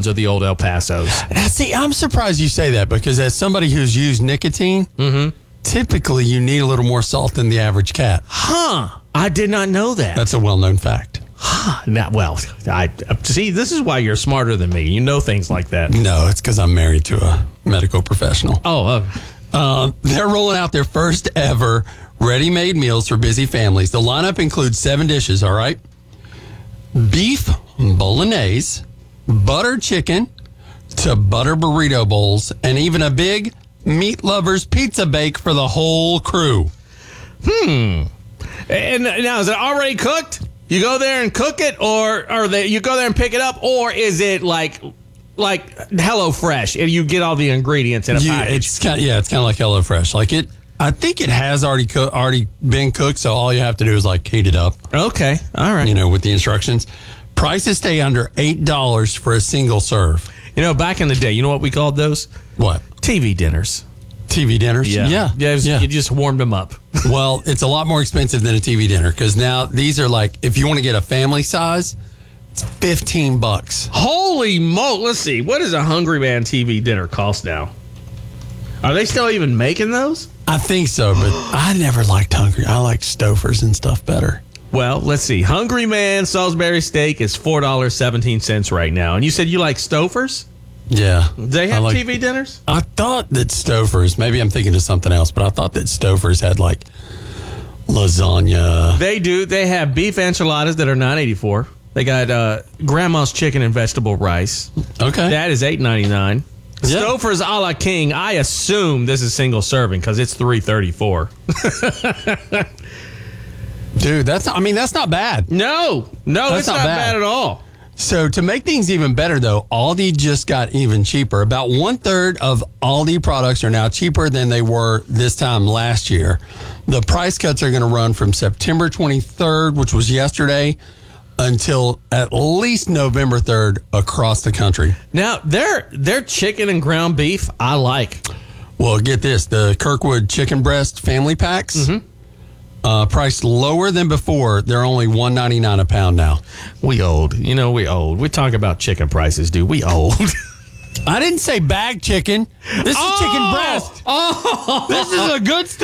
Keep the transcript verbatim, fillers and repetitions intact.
pounds of the old El Pasos. Now, see, I'm surprised you say that because as somebody who's used nicotine, mm-hmm. typically you need a little more salt than the average cat. Huh. I did not know that. That's a well-known fact. Now, well, I see. This is why you're smarter than me. You know things like that. No, it's because I'm married to a medical professional. Oh, uh, uh, they're rolling out their first ever ready-made meals for busy families. The lineup includes seven dishes. All right, beef bolognese, butter chicken, to butter burrito bowls, and even a big meat lovers pizza bake for the whole crew. Hmm. And now, is it already cooked? You go there and cook it, or or they, you go there and pick it up, or is it like like HelloFresh and you get all the ingredients in a yeah, package? It's kind of, yeah, it's kind of like HelloFresh. Like it, I think it has already co- already been cooked, so all you have to do is like heat it up. Okay, all right. You know, with the instructions. Prices stay under eight dollars for a single serve. You know, back in the day, you know what we called those? What? T V dinners. T V dinners? Yeah. Yeah. Yeah, it was, yeah. You just warmed them up. Well, it's a lot more expensive than a T V dinner because now these are like, if you want to get a family size, it's fifteen bucks. Holy moly. Let's see. What does a Hungry Man T V dinner cost now? Are they still even making those? I think so, but I never liked Hungry. I liked Stouffer's and stuff better. Well, let's see. Hungry Man Salisbury steak is four dollars and seventeen cents right now. And you said you like Stouffer's? Yeah. Do they have like, T V dinners? I thought that Stouffer's, maybe I'm thinking of something else, but I thought that Stouffer's had like lasagna. They do. They have beef enchiladas that are nine eighty-four. They got uh, grandma's chicken and vegetable rice. Okay. That is eight ninety-nine. Yeah. Stouffer's a la King. I assume this is single serving because it's three thirty-four. Dude, that's I mean, that's not bad. No, no, That's it's not not, bad. bad at all. So to make things even better, though, Aldi just got even cheaper. About one third of Aldi products are now cheaper than they were this time last year. The price cuts are going to run from September twenty-third, which was yesterday, until at least November third across the country. Now, their their chicken and ground beef, I like. Well, get this. The Kirkwood chicken breast family packs, mm-hmm. uh, priced lower than before. They're only one ninety-nine a pound now. We old. You know, we old. We talk about chicken prices, dude. We old. I didn't say bag chicken. This is Oh! chicken breast. Oh! This is a good stuff.